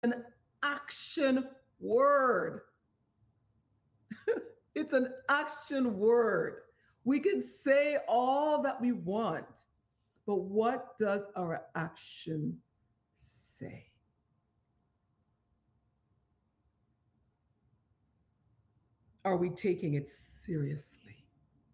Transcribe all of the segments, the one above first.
an action word. It's an action word. We can say all that we want, but what does our actions say? Are we taking it seriously?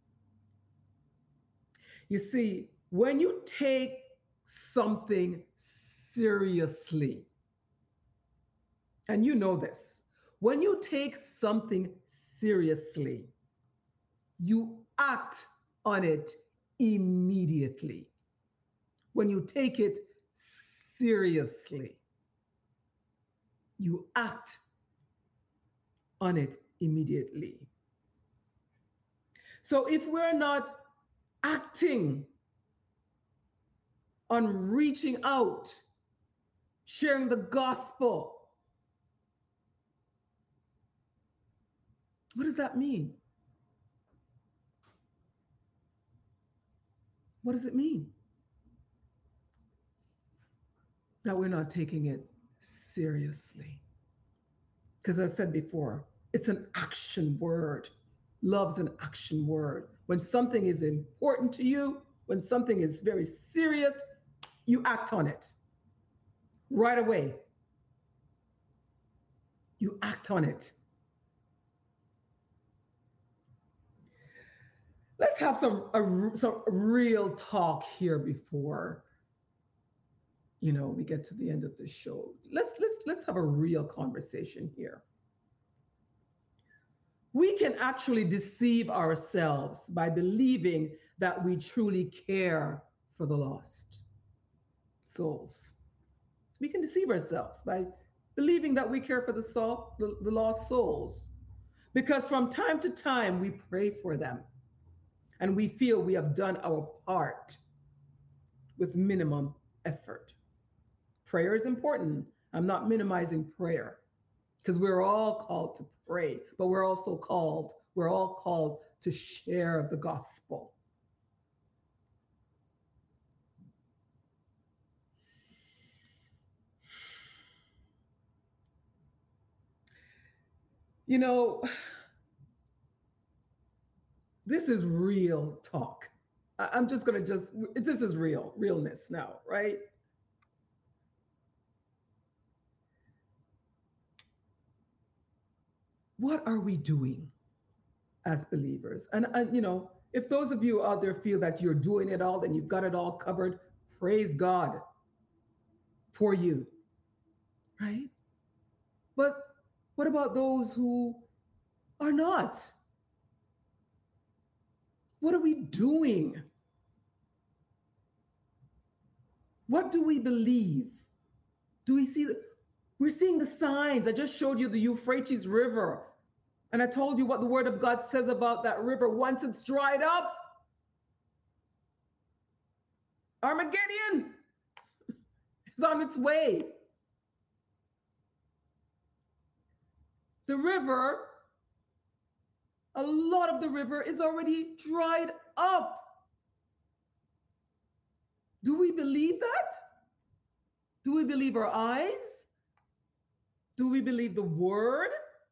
You see, when you take something seriously, and you know this, when you take something seriously, you act on it immediately. When you take it seriously, you act on it immediately. So if we're not acting on reaching out, sharing the gospel, what does that mean? What does it mean? That we're not taking it seriously. Because as I said before, it's an action word. Love's an action word. When something is important to you, when something is very serious, you act on it right away. You act on it. Let's have some real talk here before we get to the end of the show. Let's have a real conversation here. We can actually deceive ourselves by believing that we truly care for the lost souls. We can deceive ourselves by believing that we care for the lost souls. Because from time to time, we pray for them and we feel we have done our part with minimum effort. Prayer is important. I'm not minimizing prayer because we're all called to pray, but we're all called to share the gospel. You know, this is real talk. I'm just going to this is realness now, right? What are we doing as believers? And if those of you out there feel that you're doing it all, then you've got it all covered, praise God for you, right? But what about those who are not? What are we doing? What do we believe? Do we see? We're seeing the signs. I just showed you the Euphrates River. And I told you what the word of God says about that river. Once it's dried up, Armageddon is on its way. The river, a lot of the river is already dried up. Do we believe that? Do we believe our eyes? Do we believe the word?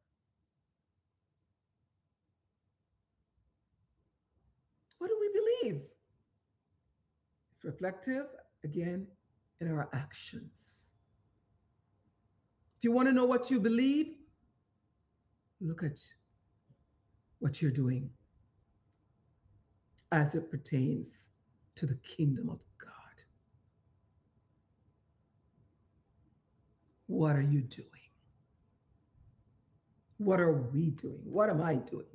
What do we believe? It's reflective, again, in our actions. If you want to know what you believe, look at what you're doing as it pertains to the kingdom of God. What are you doing? What are we doing? What am I doing?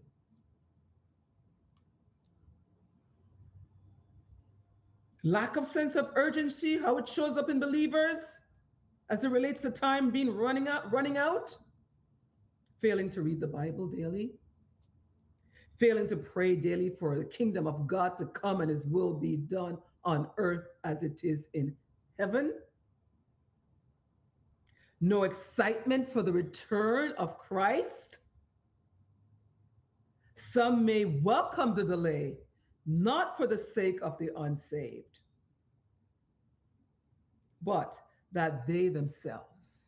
Lack of sense of urgency, how it shows up in believers as it relates to time being running out, failing to read the Bible daily, failing to pray daily for the kingdom of God to come and his will be done on earth as it is in heaven. No excitement for the return of Christ. Some may welcome the delay, not for the sake of the unsaved, but that they themselves